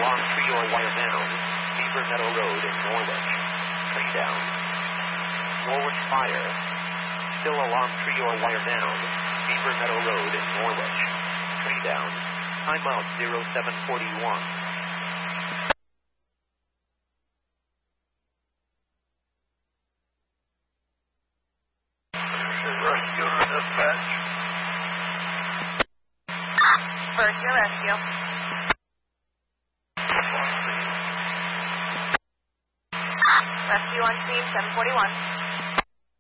along tree or wire down, Beaver Meadow Road in Norwich. Tree down. Norwich Fire. Still along tree or wire down, Beaver Meadow Road in Norwich. Tree down. Timeout 0741. Rescue to dispatch. First, your rescue. Rescue on scene 741.